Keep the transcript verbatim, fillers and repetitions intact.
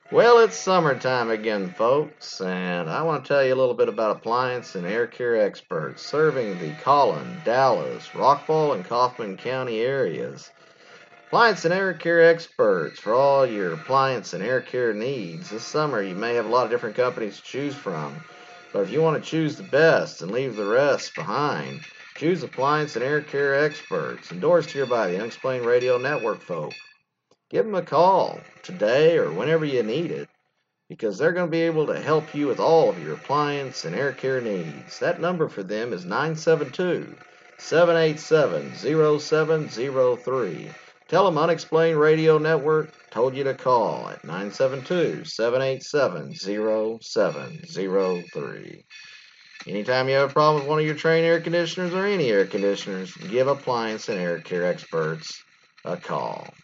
Well, it's summertime again, folks, and I want to tell you a little bit about appliance and air care experts serving the Collin, Dallas, Rockfall, and Kaufman County areas. Appliance and air care experts for all your appliance and air care needs. This summer, you may have a lot of different companies to choose from, but if you want to choose the best and leave the rest behind, choose appliance and air care experts. Endorsed here by the Unexplained Radio Network, folks. Give them a call today or whenever you need it because they're going to be able to help you with all of your appliance and air care needs. That number for them is nine seven two, seven eight seven, zero seven zero three. Tell them Unexplained Radio Network told you to call at nine seven two, seven eight seven, zero seven zero three. Anytime you have a problem with one of your Trane air conditioners or any air conditioners, give appliance and air care experts a call.